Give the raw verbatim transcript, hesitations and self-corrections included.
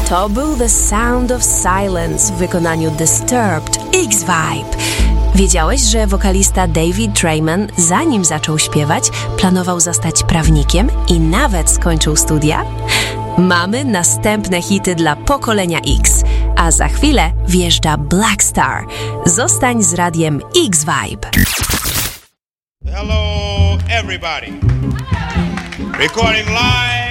To był The Sound of Silence w wykonaniu Disturbed, X-Vibe. Wiedziałeś, że wokalista David Draiman, zanim zaczął śpiewać, planował zostać prawnikiem i nawet skończył studia? Mamy następne hity dla pokolenia X, a za chwilę wjeżdża Black Star. Zostań z radiem X-Vibe. Hello everybody. Recording live